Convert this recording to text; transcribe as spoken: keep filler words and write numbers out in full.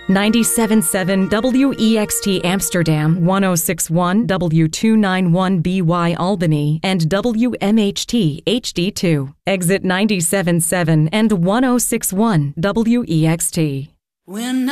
ninety-seven point seven W E X T Amsterdam, one oh six point one W two ninety-one B Y Albany, and W M H T H D two. Exit ninety-seven point seven and one oh six point one W E X T. When